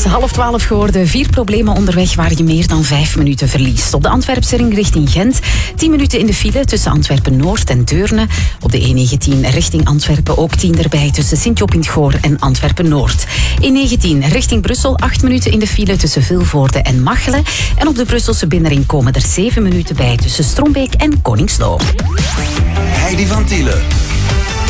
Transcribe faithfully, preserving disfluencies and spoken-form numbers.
half twaalf geworden. Vier problemen onderweg waar je meer dan vijf minuten verliest. Op de Antwerpse ring richting Gent. tien minuten in de file tussen Antwerpen-Noord en Deurne. Op de E negentien richting Antwerpen ook tien erbij tussen Sint-Job in 't Goor en Antwerpen-Noord. E negentien richting Brussel. acht minuten in de file tussen Vilvoorde en Machelen. En op de Brusselse binnenring komen er zeven minuten bij tussen Strombeek en Koningslo. Heidi van Tielen.